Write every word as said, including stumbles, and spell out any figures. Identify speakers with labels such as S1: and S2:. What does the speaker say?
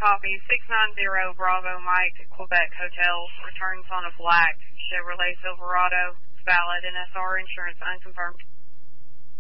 S1: Copy. six nine zero Bravo Mike, Quebec Hotel. Returns on a black Chevrolet Silverado. Valid. N S R insurance unconfirmed.